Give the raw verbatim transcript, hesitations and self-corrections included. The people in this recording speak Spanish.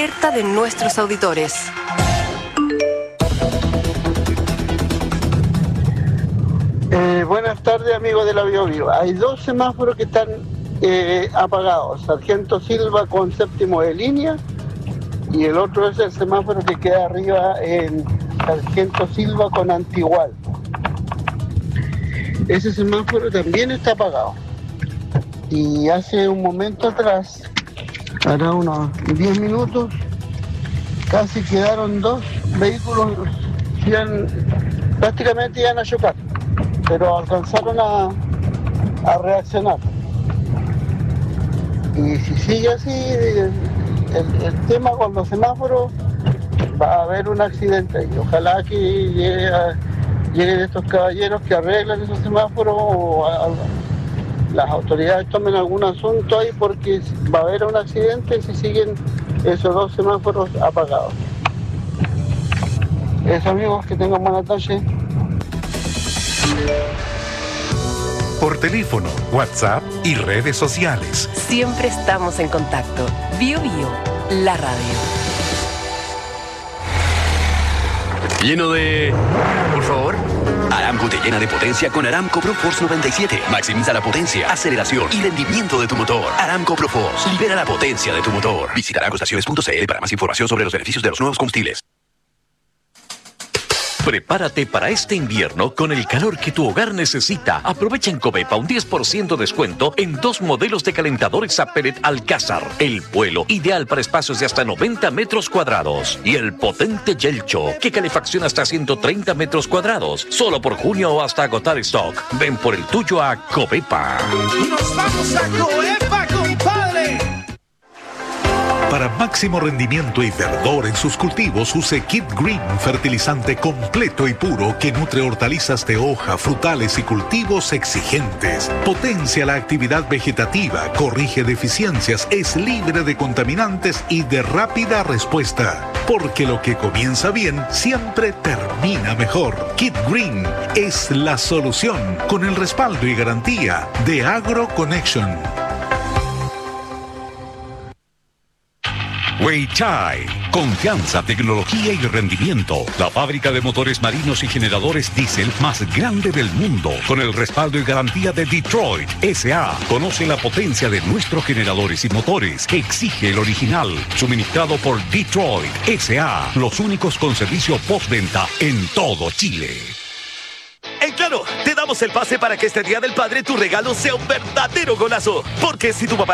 alerta de nuestros auditores. Eh, buenas tardes, amigos de la Bio Bio. Hay dos semáforos que están eh, apagados. Sargento Silva con séptimo de línea y el otro es el semáforo que queda arriba en Sargento Silva con Antigual. Ese semáforo también está apagado. Y hace un momento atrás, hará unos diez minutos, casi quedaron dos vehículos, iban, prácticamente iban a chocar, pero alcanzaron a, a reaccionar. Y si sigue así el, el, el tema con los semáforos, va a haber un accidente. Y ojalá que llegue a, lleguen estos caballeros que arreglan esos semáforos o a, a, las autoridades tomen algún asunto ahí, porque va a haber un accidente si siguen esos dos semáforos apagados. Eso, amigos, que tengan buena noche. Por teléfono, WhatsApp y redes sociales. Siempre estamos en contacto. Bio Bio, la radio. Lleno de... Por favor. Aramco te llena de potencia con Aramco Pro Force noventa y siete. Maximiza la potencia, aceleración y rendimiento de tu motor. Aramco Pro Force. Libera la potencia de tu motor. Visita aramco estaciones punto c l para más información sobre los beneficios de los nuevos combustibles. Prepárate para este invierno con el calor que tu hogar necesita. Aprovecha en Covepa un diez por ciento descuento en dos modelos de calentadores a pellet Alcázar. El Vuelo, ideal para espacios de hasta noventa metros cuadrados. Y el potente Yelcho, que calefacciona hasta ciento treinta metros cuadrados. Solo por junio o hasta agotar stock. Ven por el tuyo a Covepa. ¡Nos vamos a Covepa, compadre! Para máximo rendimiento y verdor en sus cultivos, use Kid Green, fertilizante completo y puro que nutre hortalizas de hoja, frutales y cultivos exigentes. Potencia la actividad vegetativa, corrige deficiencias, es libre de contaminantes y de rápida respuesta. Porque lo que comienza bien siempre termina mejor. Kid Green es la solución, con el respaldo y garantía de Agro Connection. Weichai, confianza, tecnología y rendimiento. La fábrica de motores marinos y generadores diésel más grande del mundo, con el respaldo y garantía de Detroit S A Conoce la potencia de nuestros generadores y motores. Exige el original, suministrado por Detroit S A Los únicos con servicio postventa en todo Chile. En Claro, te damos el pase para que este Día del Padre tu regalo sea un verdadero golazo. Porque si tu papá